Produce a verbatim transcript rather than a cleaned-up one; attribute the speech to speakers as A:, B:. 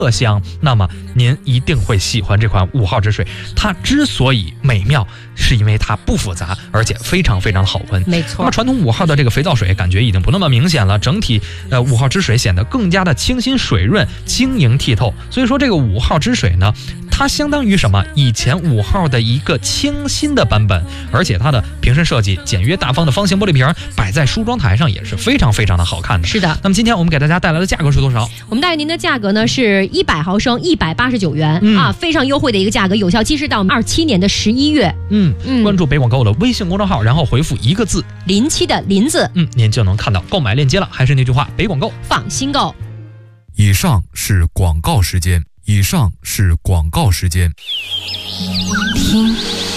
A: 色香，那么您一定会喜欢这款五号之水。它之所以美妙，是因为它不复杂，而且非常非常好闻。
B: 没错。
A: 那么传统五号的这个肥皂水感觉已经不那么明显了，整体呃五号之水显得更加的清新水润、晶莹剔透。所以说这个五号之水呢，它相当于什么？以前五号的一个清新的版本，而且它的瓶身设计简约大方的方形玻璃瓶摆在梳妆台上也是非常非常的好看的。
B: 是的。
A: 那么今天我们给大家带来的价格是多少？
B: 我们带给您的价格呢是一百毫升一百八十九元、
A: 嗯、
B: 啊，非常优惠的一个价格，有效期是到二七年的十一月。
A: 嗯嗯，关注北广购的微信公众号，然后回复一个字
B: 临期的临字，
A: 嗯，您就能看到购买链接了。还是那句话，北广购
B: 放心购。
C: 以上是广告时间，以上是广告时间。
D: 听。